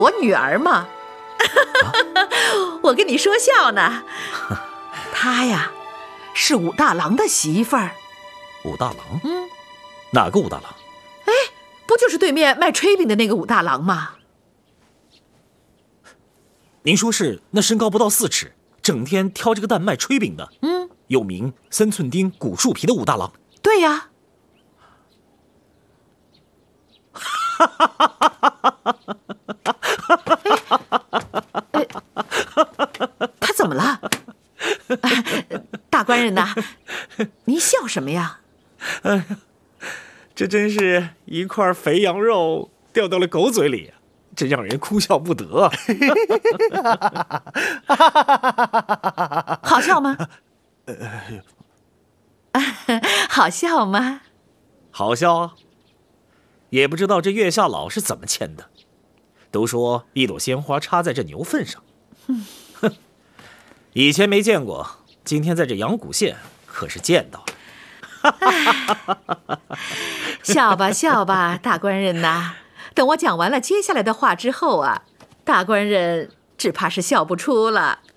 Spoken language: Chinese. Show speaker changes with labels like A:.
A: 我女儿嘛。我跟你说笑呢。她呀，是武大郎的媳妇儿。
B: 武大郎？哪个武大郎？
A: 哎，不就是对面卖炊饼的那个武大郎吗？
B: 您说是那身高不到4尺，整天挑这个担卖炊饼的，又名3寸丁骨树皮的武大郎？
A: 对呀。他怎么了？大官人呐，您笑什么呀？
B: 这真是一块肥羊肉掉到了狗嘴里，真让人哭笑不得。
A: 好笑吗？好笑吗？
B: 好笑啊！也不知道这月下老是怎么签的。都说一朵鲜花插在这牛粪上，哼，以前没见过，今天在这阳谷县可是见到了。
A: 笑吧笑吧，大官人呐，等我讲完了接下来的话之后啊，大官人只怕是笑不出了。